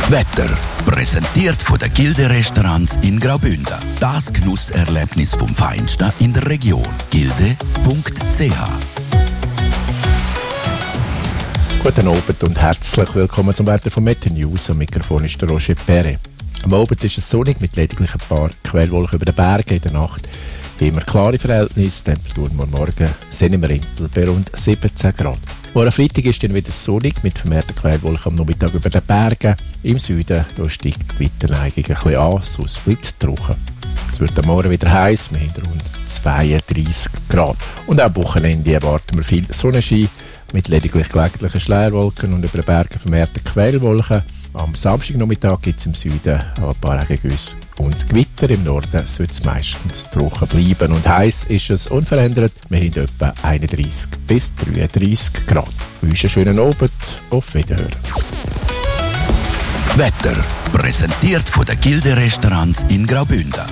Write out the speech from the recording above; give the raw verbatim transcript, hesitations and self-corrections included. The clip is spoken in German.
Wetter. Präsentiert von den Gilde-Restaurants in Graubünden. Das Genusserlebnis vom Feinsten in der Region. gilde punkt c h. Guten Abend und herzlich willkommen zum Wetter von Meta News. Am Mikrofon ist der Roger Perret. Am Abend ist es sonnig mit lediglich ein paar Quellwolken über den Bergen. In der Nacht wie immer klare Verhältnisse. Temperatur morgen sind im Rintel bei rund siebzehn Grad. Morgen Freitag ist dann wieder sonnig mit vermehrten Quellwolken am Nachmittag über den Bergen. Im Süden da steigt die Gewiterneigung ein bisschen an, sonst bleibt es trocken. Es wird am Morgen wieder heiß, wir haben rund zweiunddreissig Grad. Und auch am Wochenende erwarten wir viel Sonnenschein mit lediglich gelegentlichen Schleierwolken und über den Bergen vermehrten Quellwolken. Am Samstagnachmittag gibt es im Süden auch ein paar Regengüsse und Gewitter. Im Norden soll es meistens trocken bleiben und heiß ist es unverändert. Wir haben etwa einunddreissig bis dreiunddreissig Grad. Ich wünsche einen schönen Abend, auf Wiederhören. Wetter. Präsentiert von den Gilde-Restaurants in Graubünden.